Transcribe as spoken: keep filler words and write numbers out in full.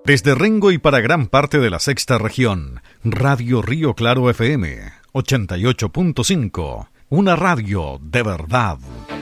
Desde Rengo y para gran parte de la sexta región, Radio Río Claro F M ochenta y ocho punto cinco, una radio de verdad.